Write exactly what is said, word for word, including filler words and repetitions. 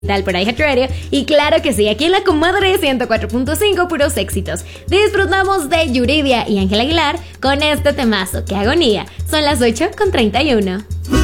Tal por iHeart Radio. Y claro que sí, aquí en la Comadre ciento cuatro punto cinco, puros éxitos. Disfrutamos de Yuridia y Ángel Aguilar con este temazo. ¡Qué agonía! Son las ocho con treinta y uno.